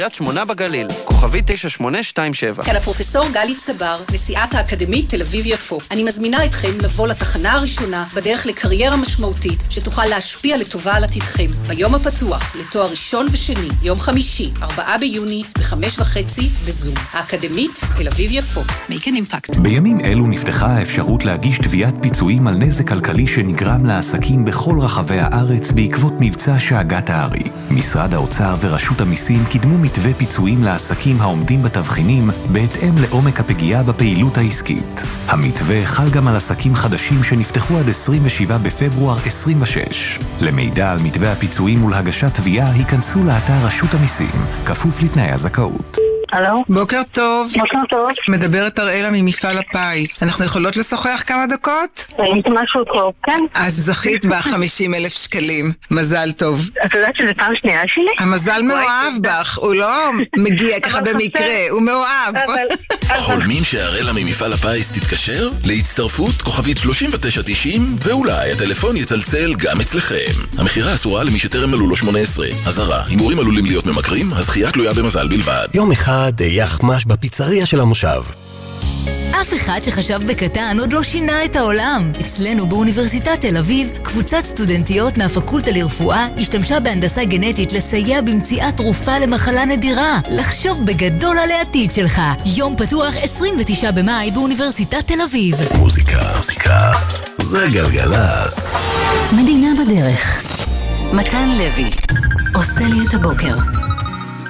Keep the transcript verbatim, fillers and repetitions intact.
קריית שמונה בגליל, כוכבי תשע שמונה שתיים שבע. כאן הפרופסור גלי צבר, נשיאת האקדמית תל אביב יפו. אני מזמינה אתכם לבוא לתחנה הראשונה בדרך לקריירה משמעותית שתוכל להשפיע לטובה על עתידכם. ביום הפתוח לתואר ראשון ושני, יום חמישי, ארבעה ביוני, בחמש וחצי, בזום. האקדמית תל אביב יפו. Make an impact. בימים אלו נפתחה האפשרות להגיש תביעת פיצויים על נזק כלכלי שנגרם לעסקים בכל רחבי הארץ בעקבות מבצע שאגת הארי. משרד האוצר ורשות המיסים קידמו מתווה פיצויים לעסקים העומדים בתבחינים בהתאם לעומק הפגיעה בפעילות העסקית. המתווה חל גם על עסקים חדשים שנפתחו עד עשרים ושבעה בפברואר עשרים ושש. למידע על מתווה הפיצויים ולהגשת תביעה היכנסו לאתר רשות המיסים, כפוף לתנאי הזכאות. הלו? בוקר טוב. בוקר טוב. מדברת אראלה ממפעל הפיס. אנחנו יכולות לשוחח כמה דקות? ראית משהו טוב, כן? אז זכית ב-חמישים אלף שקלים. מזל טוב. את יודעת שזה פעם שנייה שלי? המזל מאוהב בך, הוא לא מגיע ככה במקרה, הוא מאוהב. חולמים שאראלה ממפעל הפיס תתקשר? להצטרפות כוכבית שלושים ותשע תשעים ואולי הטלפון יצלצל גם אצלכם. המחירה אסורה למי שטרם מלאו לו שמונה עשרה. אזהרה, הימורים עלולים להיות ממכרים, הזכייה תלויה במזל בלבד. יום אחד יחמש בפיצריה של המושב. אף אחד שחשב בקטן עוד לא שינה את העולם. אצלנו באוניברסיטת תל אביב, קבוצת סטודנטיות מהפקולטה לרפואה השתמשה בהנדסה גנטית לסייע במציאת תרופה למחלה נדירה. לחשוב בגדול על העתיד שלך. יום פתוח עשרים ותשעה במאי באוניברסיטת תל אביב. מוזיקה, מוזיקה, זה גלגלצ. מדינה בדרך. מתן לוי עושה לי את הבוקר.